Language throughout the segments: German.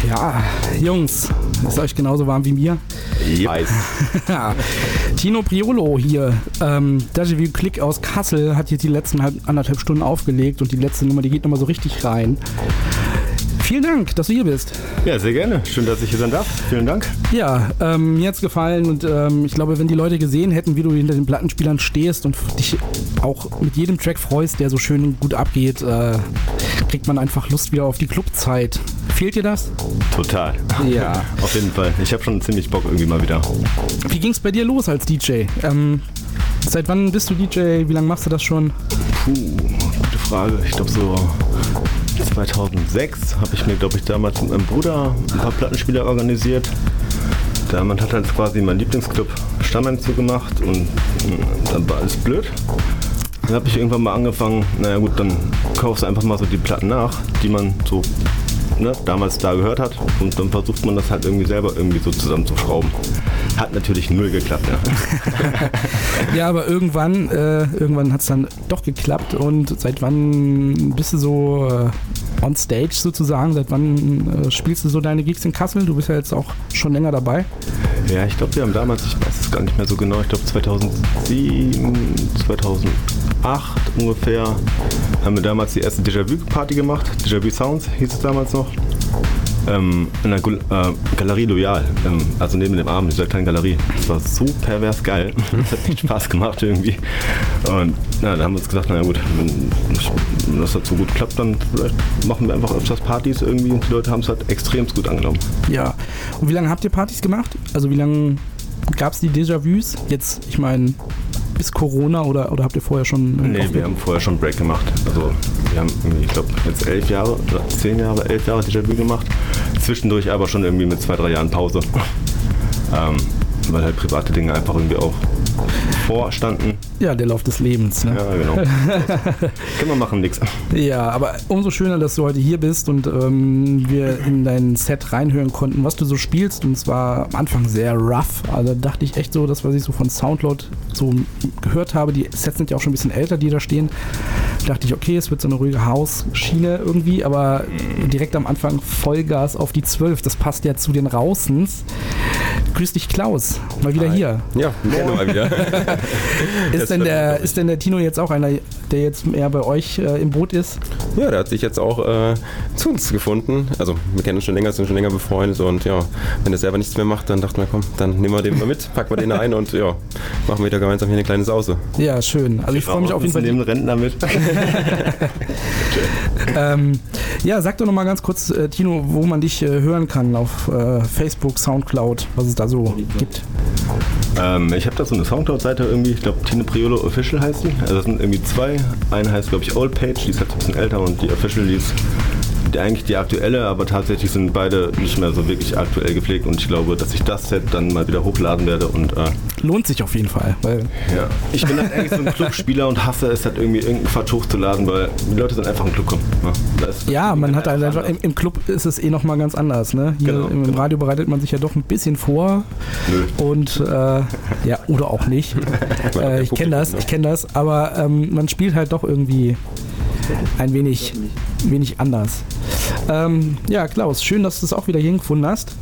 Ja, Jungs, ist euch genauso warm wie mir? Weiß. Tino Priolo hier. Déjà-vu Click aus Kassel hat jetzt die letzten anderthalb Stunden aufgelegt und die letzte Nummer, die geht nochmal so richtig rein. Vielen Dank, dass du hier bist. Ja, sehr gerne. Schön, dass ich hier sein darf. Vielen Dank. Ja, mir hat's gefallen und ich glaube, wenn die Leute gesehen hätten, wie du hinter den Plattenspielern stehst und dich auch mit jedem Track freust, der so schön und gut abgeht, kriegt man einfach Lust wieder auf die Clubzeit. Fehlt dir das? Total. Ja. Auf jeden Fall. Ich habe schon ziemlich Bock irgendwie mal wieder. Wie ging's bei dir los als DJ? Seit wann bist du DJ? Wie lange machst du das schon? Gute Frage. Ich glaube so 2006 habe ich mir, glaube ich, damals mit meinem Bruder ein paar Plattenspieler organisiert. Man hat halt quasi meinen Lieblingsclub Stammheim zugemacht und dann war alles blöd. Dann habe ich irgendwann mal angefangen, naja gut, dann kaufst du einfach mal so die Platten nach, die man so damals da gehört hat und dann versucht man das halt irgendwie selber irgendwie so zusammenzuschrauben. Hat natürlich null geklappt, ja. Ja, aber irgendwann hat es dann doch geklappt und seit wann bist du so on stage sozusagen? Seit wann spielst du so deine Gigs in Kassel? Du bist ja jetzt auch schon länger dabei. Ja, ich glaube, wir haben damals, ich weiß es gar nicht mehr so genau, ich glaube 2007, 2008 ungefähr, haben wir damals die erste Déjà-vu-Party gemacht. Déjà-vu Sounds hieß es damals noch. In der Galerie Loyal, also neben dem Abend, dieser kleinen Galerie. Das war so pervers geil. Das hat echt Spaß gemacht irgendwie. Und da haben wir uns gesagt, naja gut, wenn das halt so gut klappt, dann vielleicht machen wir einfach öfters Partys irgendwie und die Leute haben es halt extrem gut angenommen. Ja, und wie lange habt ihr Partys gemacht? Also wie lange gab es die Déjà-vus? Jetzt, ich meine, bis Corona oder habt ihr vorher schon... Nee, wir haben vorher schon Break gemacht. Also wir haben irgendwie, ich glaube, jetzt 11 Jahre Déjà-vu gemacht. Zwischendurch aber schon irgendwie mit 2-3 Jahren Pause. Weil halt private Dinge einfach irgendwie auch vorstanden. Ja, der Lauf des Lebens, ne? Ja, genau. Können wir machen, nix. Ja, aber umso schöner, dass du heute hier bist und wir in dein Set reinhören konnten, was du so spielst. Und es war am Anfang sehr rough. Also dachte ich echt so, das, was ich so von Soundcloud so gehört habe, die Sets sind ja auch schon ein bisschen älter, die da stehen. Dachte ich, okay, es wird so eine ruhige House-Schiene irgendwie, aber direkt am Anfang Vollgas auf die 12. Das passt ja zu den Rausens. Grüß dich, Klaus. Mal wieder hier. Ja, gerne mal wieder. Ist denn der Tino jetzt auch einer, der jetzt eher bei euch im Boot ist? Ja, der hat sich jetzt auch zu uns gefunden. Also wir kennen uns schon länger, sind schon länger befreundet und ja, wenn er selber nichts mehr macht, dann dachten wir, komm, dann nehmen wir den mal mit, packen wir den ein und ja, machen wir wieder gemeinsam hier eine kleine Sause. Ja, schön. Also ich freue mich auf jeden Fall. Nehmen Rentner mit. Ja, sag doch noch mal ganz kurz, Tino, wo man dich hören kann auf Facebook, Soundcloud, was es da so gibt. Ich habe da so eine Soundcloud-Seite irgendwie, ich glaube Tino Priolo Official heißt die. Also das sind irgendwie zwei. Eine heißt glaube ich Old Page, die ist halt ein bisschen älter und die Official, die ist eigentlich die aktuelle, aber tatsächlich sind beide nicht mehr so wirklich aktuell gepflegt und ich glaube, dass ich das Set dann mal wieder hochladen werde und lohnt sich auf jeden Fall. Weil ja, ich bin halt eigentlich so ein Clubspieler und hasse es halt irgendwie irgendeinen Quatsch hochzuladen, weil die Leute dann einfach im Club kommen. Ja, man hat halt einfach, im Club ist es nochmal ganz anders, ne? Hier genau, im Radio bereitet man sich ja doch ein bisschen vor. Nö. Und ja, oder auch nicht. Ich kenne das, aber man spielt halt doch irgendwie ein wenig anders. Ja, Klaus, schön, dass du es auch wieder hier gefunden hast.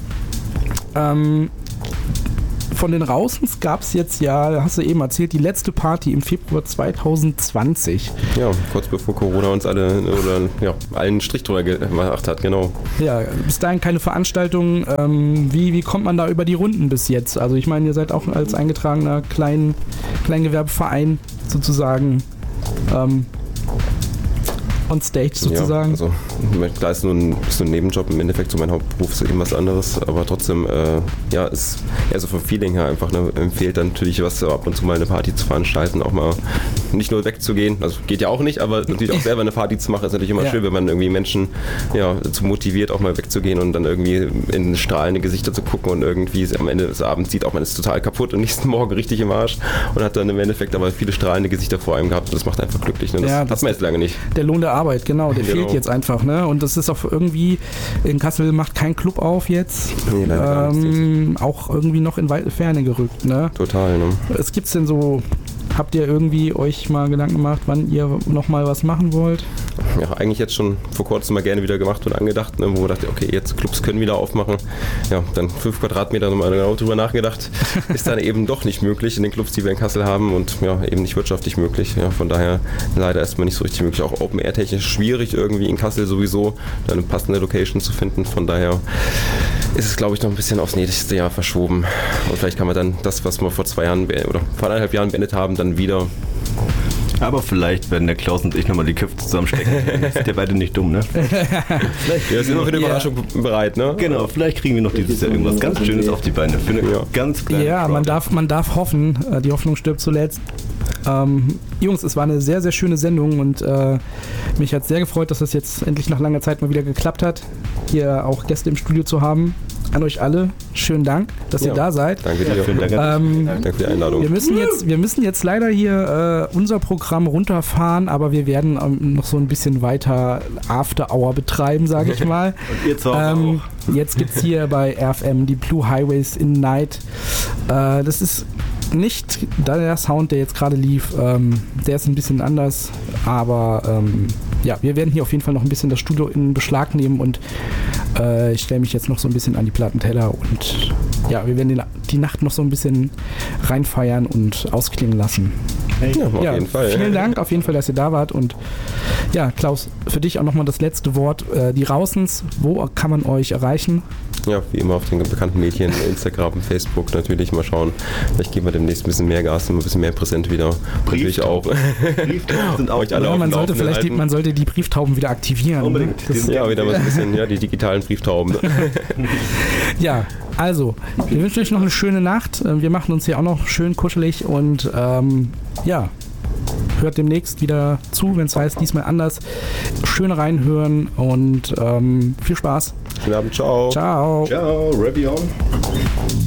Von den Rausens gab es jetzt ja, hast du eben erzählt, die letzte Party im Februar 2020. Ja, kurz bevor Corona uns alle allen Strich drüber gemacht hat, genau. Ja, bis dahin keine Veranstaltung. Wie kommt man da über die Runden bis jetzt? Also ich meine, ihr seid auch als eingetragener Kleingewerbeverein sozusagen on stage sozusagen. Ja, also klar ist nur ein Nebenjob, im Endeffekt so mein Hauptberuf ist eben was anderes, aber trotzdem, ist eher so vom Feeling her einfach, ne, empfiehlt dann natürlich was, ab und zu mal eine Party zu veranstalten, auch mal nicht nur wegzugehen, also geht ja auch nicht, aber natürlich auch selber eine Party zu machen, ist natürlich immer schön, wenn man irgendwie Menschen dazu motiviert, auch mal wegzugehen und dann irgendwie in strahlende Gesichter zu gucken und irgendwie am Ende des Abends sieht auch, man ist total kaputt und nächsten Morgen richtig im Arsch und hat dann im Endeffekt aber viele strahlende Gesichter vor einem gehabt und das macht einfach glücklich, ne? Das hat man jetzt lange nicht. Der Lohn der Arbeit, genau, der fehlt jetzt einfach, ne? Und das ist auch irgendwie, in Kassel macht kein Club auf jetzt, auch irgendwie noch in weite Ferne gerückt, ne? Total, ne? Was gibt's denn so, habt ihr irgendwie euch mal Gedanken gemacht, wann ihr nochmal was machen wollt? ja, eigentlich jetzt schon vor kurzem mal gerne wieder gemacht und angedacht, ne, wo wir dachten, okay, jetzt Clubs können wieder aufmachen. Ja, dann 5 Quadratmeter nochmal genau drüber nachgedacht. Ist dann eben doch nicht möglich in den Clubs, die wir in Kassel haben und ja, eben nicht wirtschaftlich möglich. Ja, von daher leider erstmal nicht so richtig möglich. Auch Open-Air-technisch schwierig irgendwie in Kassel sowieso, da eine passende Location zu finden. Von daher ist es, glaube ich, noch ein bisschen aufs nächste Jahr verschoben. Und vielleicht kann man dann das, was wir vor 2 Jahren oder vor 1,5 Jahren beendet haben, dann wieder. Aber vielleicht werden der Klaus und ich nochmal die Köpfe zusammenstecken. Sind ja beide nicht dumm, ne? Wir sind immer für eine Überraschung bereit, ne? Genau, vielleicht kriegen wir noch dieses Jahr irgendwas ganz Schönes auf die Beine. Für eine ganz kleine Ja, man darf hoffen. Die Hoffnung stirbt zuletzt. Jungs, es war eine sehr, sehr schöne Sendung und mich hat sehr gefreut, dass das jetzt endlich nach langer Zeit mal wieder geklappt hat, hier auch Gäste im Studio zu haben. An euch alle, schönen Dank, dass ihr da seid. Danke dir. Vielen Dank. Danke für die Einladung. Wir müssen jetzt leider hier unser Programm runterfahren, aber wir werden noch so ein bisschen weiter After Hour betreiben, sage ich mal. Und ihr auch. Jetzt gibt es hier bei RFM die Blue Highways in Night. Das ist nicht der Sound, der jetzt gerade lief. Der ist ein bisschen anders, aber ja, wir werden hier auf jeden Fall noch ein bisschen das Studio in Beschlag nehmen und ich stelle mich jetzt noch so ein bisschen an die Plattenteller und ja, wir werden die Nacht noch so ein bisschen reinfeiern und ausklingen lassen. Ja, auf jeden Fall. Vielen Dank auf jeden Fall, dass ihr da wart und ja, Klaus, für dich auch nochmal das letzte Wort. Die Rausens, wo kann man euch erreichen? Ja, wie immer auf den bekannten Medien, Instagram, Facebook natürlich, mal schauen. Vielleicht geben wir demnächst ein bisschen mehr Gas und ein bisschen mehr präsent wieder. Natürlich auch. Brieftauben sind auch euch alle auf man sollte die Brieftauben wieder aktivieren. Unbedingt. Ja, wieder mal so ein bisschen, ja, die digitalen Brieftauben. Ja, also, wir wünschen euch noch eine schöne Nacht. Wir machen uns hier auch noch schön kuschelig und ja, hört demnächst wieder zu, wenn es heißt, diesmal anders. Schön reinhören und viel Spaß. Schönen Abend, ciao. Ciao. Ciao, Revion.